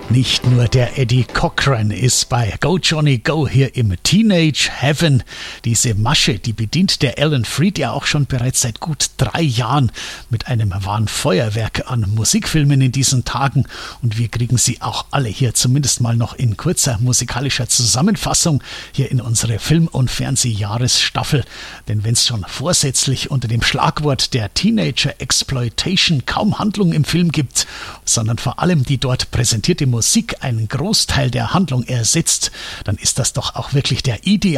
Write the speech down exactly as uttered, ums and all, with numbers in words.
Nicht nur der Eddie Cochran ist bei Go Johnny Go hier im Teenage Heaven. Diese Masche, die bedient der Alan Freed ja auch schon bereits seit gut drei Jahren mit einem wahren Feuerwerk an Musikfilmen in diesen Tagen. Und wir kriegen sie auch alle hier zumindest mal noch in kurzer musikalischer Zusammenfassung hier in unsere Film- und Fernsehjahresstaffel. Denn wenn es schon vorsätzlich unter dem Schlagwort der Teenager Exploitation kaum Handlung im Film gibt, sondern vor allem die dort präsentierte Musik einen Großteil der Handlung ersetzt, dann ist das doch auch wirklich der ideale